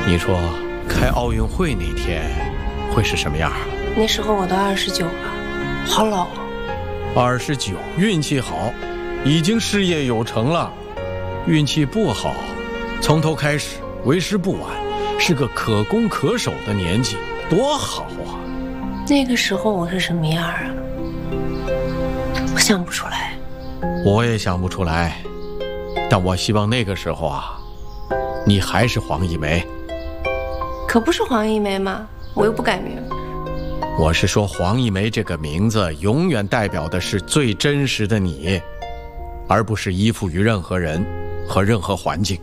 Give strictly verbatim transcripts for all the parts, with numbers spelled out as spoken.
你说开奥运会那天会是什么样？ 那时候我都二十九了，好老啊。 二十九，运气好，已经事业有成了；运气不好，从头开始，为时不晚，是个可攻可守的年纪，多好啊！ 那个时候我是什么样啊？我想不出来。 我也想不出来，但我希望那个时候啊，你还是黄一梅。 可不是黄一梅吗？我又不改名。 我是说，黄一梅这个名字永远代表的是最真实的你，而不是依附于任何人和任何环境。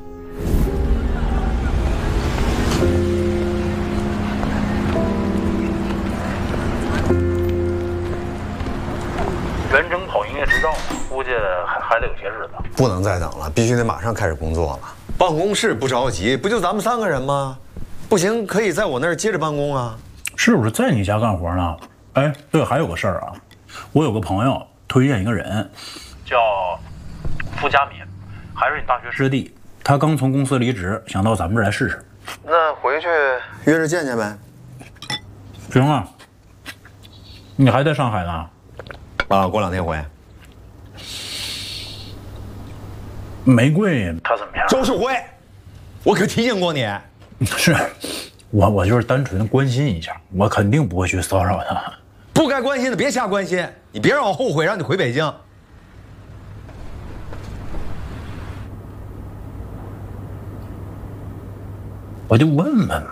原整跑营业执照估计还还得有些日子。 不能再等了，必须得马上开始工作了。办公室不着急，不就咱们三个人吗？不行，可以在我那儿接着办公啊。 是不是在你家干活呢？哎，对，还有个事儿啊，我有个朋友推荐一个人， 叫傅佳敏，还是你大学师弟。 他刚从公司离职，想到咱们这儿来试试。 那回去约着见见呗。 行啊，你还在上海呢？ 啊，过两天回。 玫瑰， 他怎么样？ 周世辉，我可提醒过你。 是，我我就是单纯的关心一下，我肯定不会去骚扰他。 不该关心的别瞎关心，你别让我后悔让你回北京。 我就问问嘛。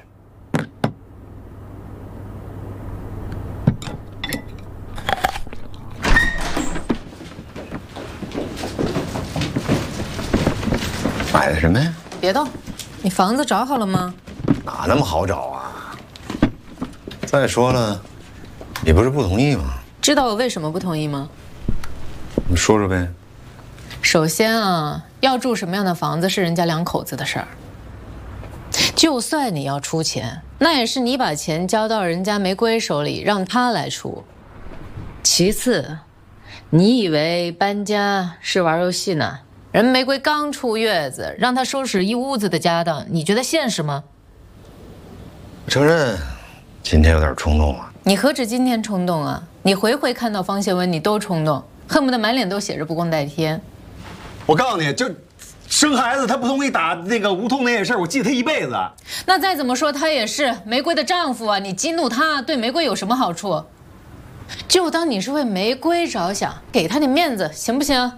买的什么呀？ 别动，你房子找好了吗？ 哪那么好找啊？再说了，你不是不同意吗？ 知道我为什么不同意吗？ 你说说呗。 首先啊，要住什么样的房子是人家两口子的事儿。就算你要出钱，那也是你把钱交到人家玫瑰手里，让他来出。其次，你以为搬家是玩游戏呢？人玫瑰刚出月子，让他收拾一屋子的家当，你觉得现实吗？ 我承认，今天有点冲动了。 你何止今天冲动啊？你回回看到方谢文，你都冲动，恨不得满脸都写着不共戴天。 我告诉你，就生孩子他不同意打那个无痛那件事，我记他一辈子。 那再怎么说，他也是玫瑰的丈夫啊！你激怒他，对玫瑰有什么好处？就当你是为玫瑰着想，给他点面子，行不行？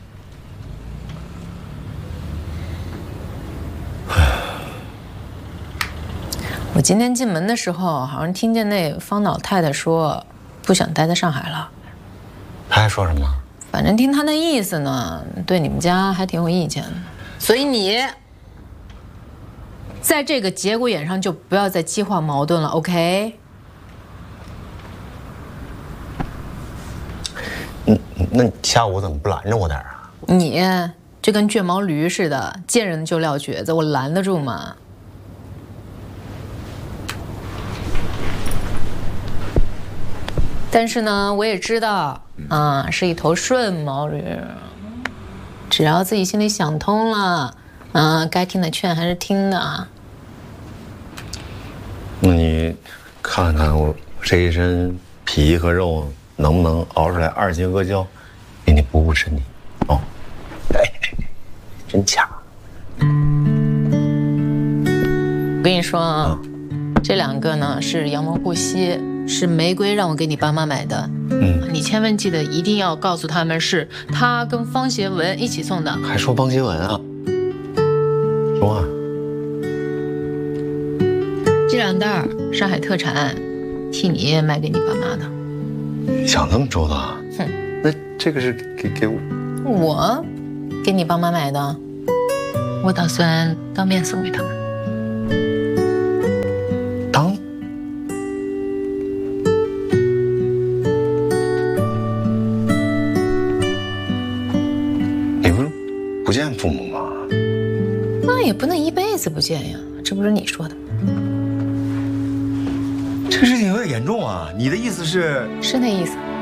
我今天进门的时候，好像听见那方老太太说，不想待在上海了。 他还说什么？ 反正听他那意思呢，对你们家还挺有意见的。所以你在这个节骨眼上就不要再激化矛盾了 ，OK？ 嗯，那你下午怎么不拦着我点啊？ 你就跟倔毛驴似的，见人就撂蹶子，我拦得住吗？但是呢，我也知道啊，是一头顺毛驴。只要自己心里想通了，啊，该听的劝还是听的啊。 那你看看我这一身皮和肉能不能熬出来二阶阿胶，给你补补身体哦。哎，真假？ 我跟你说啊，这两个呢是羊膜护膝。是玫瑰让我给你爸妈买的，嗯，你千万记得一定要告诉他们是他跟方协文一起送的。 还说方协文啊？说啊。 这两袋上海特产，替你卖给你爸妈的。 想那么周到？ 哼， 那这个是给给我？ 我给你爸妈买的，我打算当面送给他们。 当？不见父母吗？ 那也不能一辈子不见呀，这不是你说的吗？ 这个事情有点严重啊！你的意思是？ 是那意思。